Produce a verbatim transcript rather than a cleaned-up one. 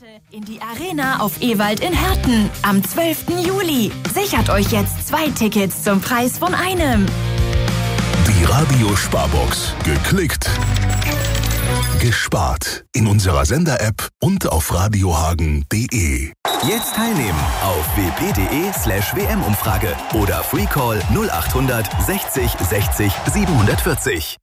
In die Arena auf Ewald in Herten am zwölften Juli. Sichert euch jetzt zwei Tickets zum Preis von einem. Die Radio-Sparbox. Geklickt. Gespart. In unserer Sender-App und auf radiohagen punkt de. Jetzt teilnehmen auf wp.de slash WM-Umfrage oder Freecall null acht hundert sechzig sechzig siebenhundertvierzig.